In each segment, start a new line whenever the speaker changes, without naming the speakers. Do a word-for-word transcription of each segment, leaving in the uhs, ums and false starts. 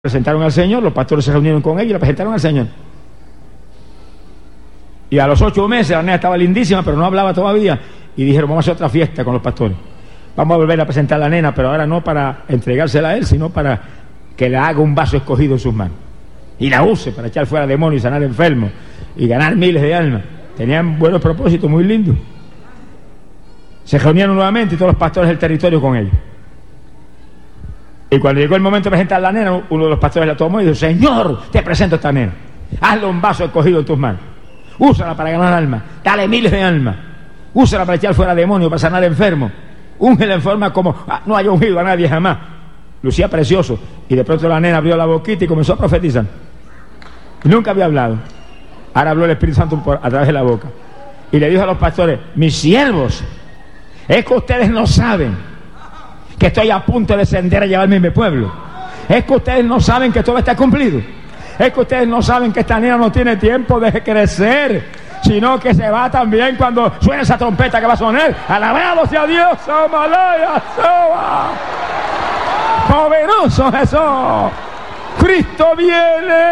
presentaron al Señor, los pastores se reunieron con ellos y la presentaron al Señor. Y a los ocho meses la nena estaba lindísima, pero no hablaba todavía. Y dijeron, vamos a hacer otra fiesta con los pastores. Vamos a volver a presentar a la nena, pero ahora no para entregársela a él, sino para que le haga un vaso escogido en sus manos. Y la use para echar fuera demonios y sanar enfermos y ganar miles de almas. Tenían buenos propósitos, muy lindos. Se reunieron nuevamente y todos los pastores del territorio con ellos. Y cuando llegó el momento de presentar a la nena, uno de los pastores la tomó y dijo, Señor, te presento a esta nena. Hazle un vaso escogido en tus manos. Úsala para ganar almas. Dale miles de almas. Úsala para echar fuera demonios, para sanar enfermos. Úngela en forma como ah, no haya ungido a nadie jamás. Lucía precioso. Y de pronto la nena abrió la boquita y comenzó a profetizar. Y nunca había hablado. Ahora habló el Espíritu Santo por, a través de la boca. Y le dijo a los pastores, mis siervos, es que ustedes no saben que estoy a punto de descender a llevarme a mi pueblo. Es que ustedes no saben que todo está cumplido. Es que ustedes no saben que esta niña no tiene tiempo de crecer, sino que se va también cuando suene esa trompeta que va a sonar. Alabado sea Dios, Amalaya, Soba. Poderoso Jesús. Cristo viene.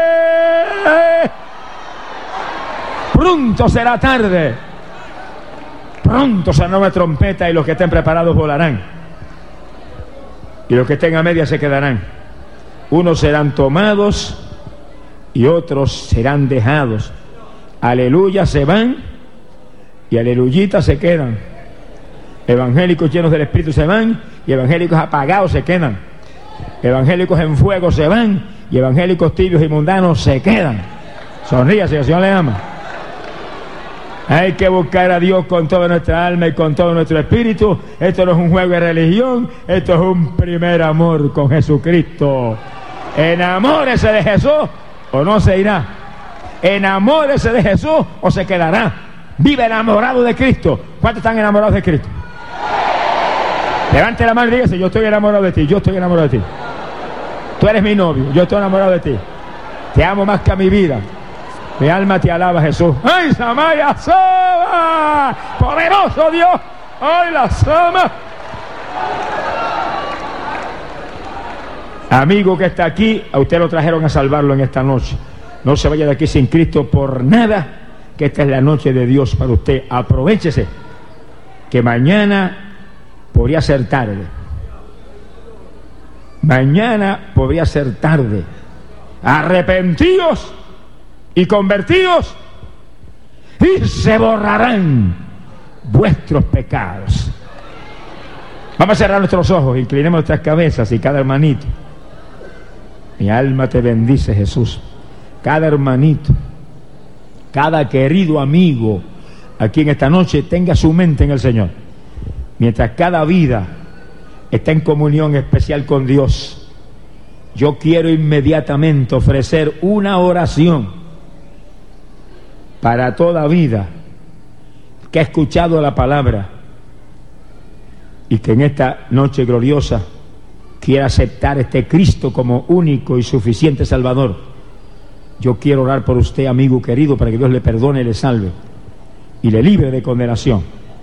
Pronto será tarde. Pronto será nueva trompeta y los que estén preparados volarán. Y los que estén a media se quedarán. Unos serán tomados y otros serán dejados. Aleluya se van y aleluyitas se quedan. Evangélicos llenos del Espíritu se van y evangélicos apagados se quedan. Evangélicos en fuego se van y evangélicos tibios y mundanos se quedan. Sonríase, el Señor le ama. Hay que buscar a Dios con toda nuestra alma y con todo nuestro espíritu. Esto no es un juego de religión, esto es un primer amor con Jesucristo. Enamórese de Jesús o no se irá. Enamórese de Jesús o se quedará. Vive enamorado de Cristo. ¿Cuántos están enamorados de Cristo? Levante la mano y dígase, yo estoy enamorado de ti, yo estoy enamorado de ti. Tú eres mi novio, yo estoy enamorado de ti. Te amo más que a mi vida. Mi alma te alaba, Jesús. ¡Ay, Samaya, Sama! ¡Poderoso Dios! ¡Ay, la Sama! Amigo que está aquí, a usted lo trajeron a salvarlo en esta noche. No se vaya de aquí sin Cristo por nada, que esta es la noche de Dios para usted. Aprovéchese, que mañana podría ser tarde. Mañana podría ser tarde. Arrepentíos y convertidos y se borrarán vuestros pecados. Vamos a cerrar nuestros ojos, inclinemos nuestras cabezas y cada hermanito, mi alma te bendice, Jesús. Cada hermanito, cada querido amigo aquí en esta noche tenga su mente en el Señor, mientras cada vida está en comunión especial con Dios. Yo quiero inmediatamente ofrecer una oración para toda vida que ha escuchado la palabra y que en esta noche gloriosa quiera aceptar este Cristo como único y suficiente Salvador. Yo quiero orar por usted, amigo querido, para que Dios le perdone y le salve y le libre de condenación.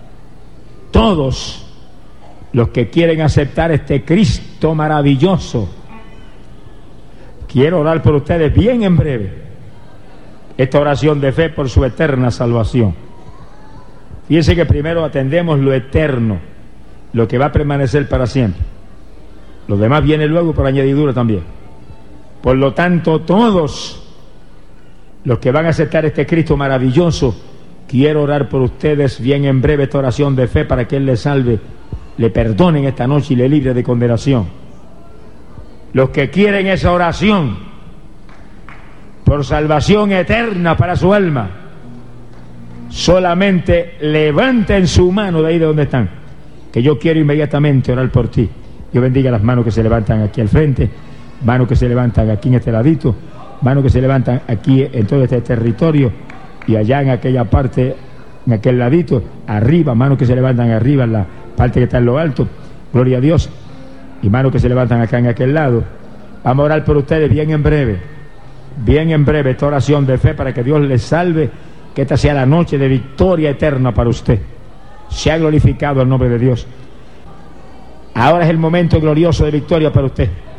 Todos los que quieren aceptar este Cristo maravilloso, quiero orar por ustedes bien en breve. Esta oración de fe por su eterna salvación. Fíjense que primero atendemos lo eterno, lo que va a permanecer para siempre. Lo demás viene luego por añadidura también. Por lo tanto, todos los que van a aceptar este Cristo maravilloso, quiero orar por ustedes bien en breve esta oración de fe para que Él les salve, le perdonen esta noche y le libre de condenación. Los que quieren esa oración por salvación eterna para su alma, solamente levanten su mano de ahí de donde están, que yo quiero inmediatamente orar por ti. Dios bendiga las manos que se levantan aquí al frente, manos que se levantan aquí en este ladito, manos que se levantan aquí en todo este territorio y allá en aquella parte, en aquel ladito, arriba, manos que se levantan arriba en la parte que está en lo alto, gloria a Dios, y manos que se levantan acá en aquel lado. Vamos a orar por ustedes bien en breve. Bien en breve esta oración de fe para que Dios les salve, que esta sea la noche de victoria eterna para usted. Sea glorificado el nombre de Dios. Ahora es el momento glorioso de victoria para usted.